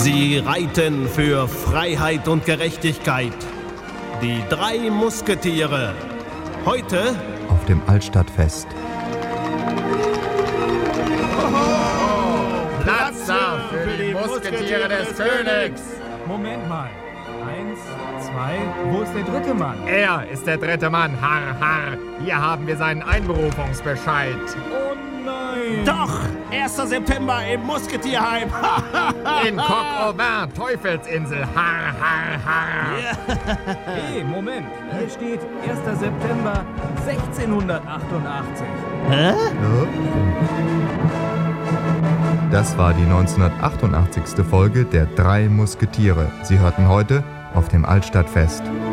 Sie reiten für Freiheit und Gerechtigkeit. Die 3 Musketiere. Heute auf dem Altstadtfest. Platz da für die Musketiere des Königs! Moment mal. 1, 2, wo ist der dritte Mann? Er ist der dritte Mann, Harr, Harr. Hier haben wir seinen Einberufungsbescheid. Oh nein! Doch! 1. September im Musketierheim! In Coq Aubin, Teufelsinsel, Harr, Harr, Harr. Hey, Moment. Hier steht 1. September 1688. Das war die 1988. Folge der 3 Musketiere. Sie hörten heute auf dem Altstadtfest.